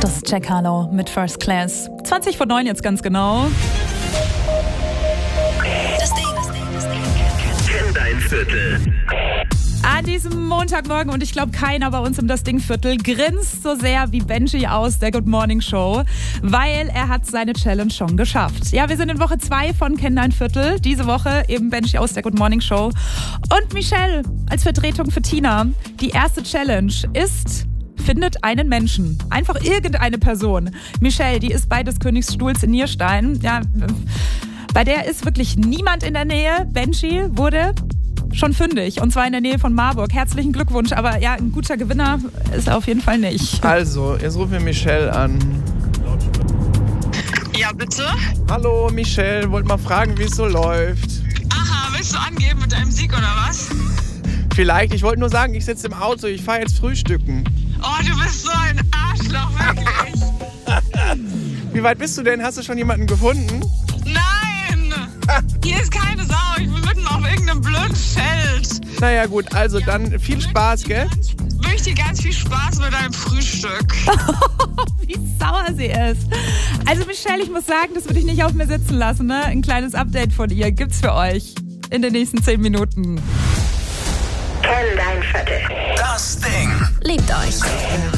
Das ist Jack Harlow mit First Class. 20 vor 9 jetzt ganz genau. Das Ding. Kenn dein Viertel. An diesem Montagmorgen, und ich glaube, keiner bei uns im Das Ding-Viertel grinst so sehr wie Benji aus der Good Morning Show, weil er hat seine Challenge schon geschafft. Ja, wir sind in Woche 2 von Kenn dein Viertel. Diese Woche eben Benji aus der Good Morning Show. Und Michelle als Vertretung für Tina. Die erste Challenge ist: findet einen Menschen. Einfach irgendeine Person. Michelle, die ist bei des Königsstuhls in Nierstein. Ja, bei der ist wirklich niemand in der Nähe. Benji wurde schon fündig, und zwar in der Nähe von Marburg. Herzlichen Glückwunsch, aber ja, ein guter Gewinner ist er auf jeden Fall nicht. Also, jetzt rufen wir Michelle an. Ja, bitte? Hallo Michelle, wollte mal fragen, wie es so läuft. Aha, willst du angeben mit deinem Sieg oder was? Vielleicht, ich wollte nur sagen, ich sitze im Auto, ich fahre jetzt frühstücken. Oh, du bist so ein Arschloch, wirklich. Wie weit bist du denn? Hast du schon jemanden gefunden? Nein! Hier ist keine Sau, ich bin mitten auf irgendeinem blöden Feld. Naja gut, also dann viel Spaß, gell? Ich wünsche dir ganz viel Spaß mit deinem Frühstück. Wie sauer sie ist. Also Michelle, ich muss sagen, das würde ich nicht auf mir sitzen lassen. Ne? Ein kleines Update von ihr gibt's für euch in den nächsten 10 Minuten. Kenn dein Viertel. Das Ding. Liebt euch.